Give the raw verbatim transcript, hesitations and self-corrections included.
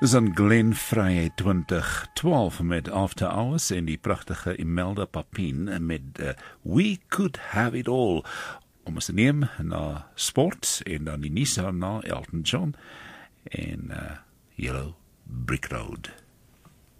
Dis aan Glen Frey twintig twaalf met After Hours en die pragtige Imelda Papin met uh, We Could Have It All. Om ons te neem na sport en dan die nuus na Elton John en uh, Yellow Brick Road.